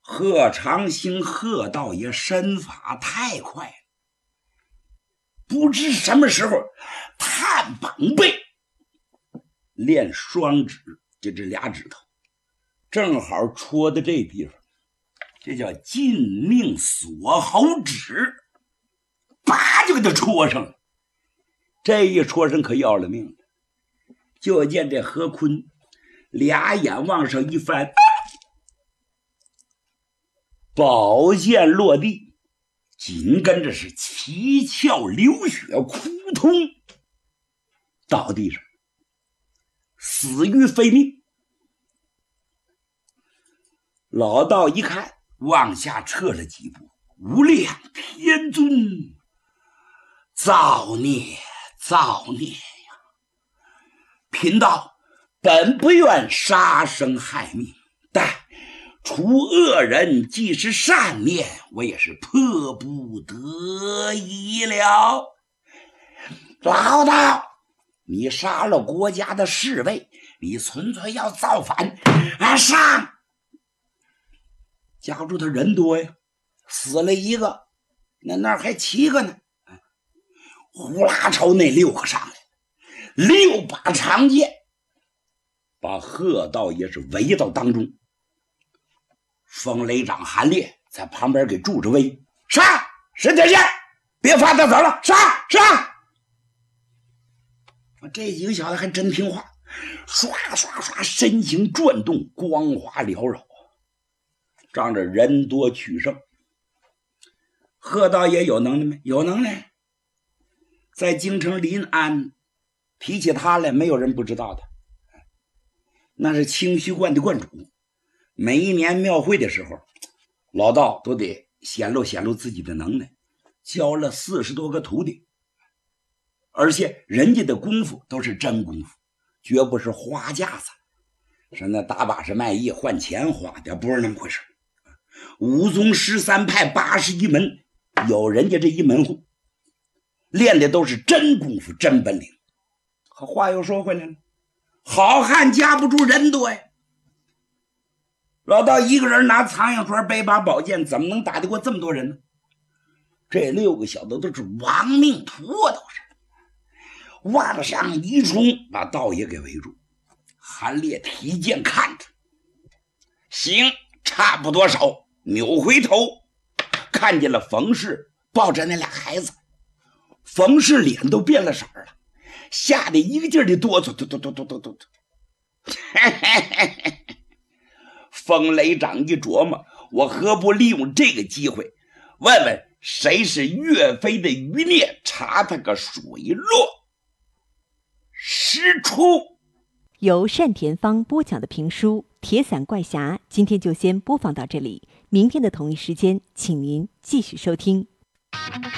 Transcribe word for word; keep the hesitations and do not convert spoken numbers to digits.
贺长兴贺道爷身法太快了，不知什么时候探膀背练双指，就这俩指头正好戳的这地方，这叫尽命锁喉指，叭就给他戳上了。这一戳上可要了命了。就见这何坤俩眼往上一翻，宝剑落地，紧跟着是七窍流血，扑通倒地上，死于非命。老道一看，往下撤了几步，无量天尊，造孽造孽呀！贫道本不愿杀生害命，但除恶人既是善念，我也是迫不得已了。老道，你杀了国家的侍卫，你纯粹要造反啊！上！夹住他人多呀，死了一个，那那还七个呢。呼啦朝那六个上来，六把长剑把贺道爷是围到当中。风雷长韩烈在旁边给助着威，杀！神铁剑，别发他走了，杀杀！这几个小子还真听话，刷刷刷身形转动，光华缭绕，仗着人多取胜。贺道爷有能耐没？有能耐。在京城临安提起他来，没有人不知道的。那是清虚观的观主，每一年庙会的时候，老道都得显露显露自己的能耐，教了四十多个徒弟，而且人家的功夫都是真功夫，绝不是花架子，是那打把式卖艺换钱花的，不是那么回事。五宗十三派八十一门，有人家这一门户，练的都是真功夫真本领。可话又说回来了，好汉架不住人多呀。老道一个人拿苍蝇锤背把宝剑，怎么能打得过这么多人呢？这六个小子都是亡命徒啊，都是往上一冲，把道爷给围住。韩烈提剑看着，行，差不多少。扭回头看见了冯氏抱着那俩孩子，冯氏脸都变了色了，吓得一个劲儿的哆嗦，哆哆哆哆哆哆。风雷长一琢磨，我何不利用这个机会问问谁是岳飞的余孽，查他个水落石出。 由单田芳播讲的评书《铁伞怪侠》今天就先播放到这里，明天的同一时间请您继续收听。